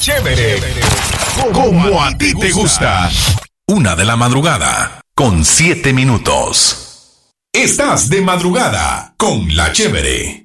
Chévere, como a ti te gusta. 1:00 con 7 minutos. Estás de madrugada con La Chévere.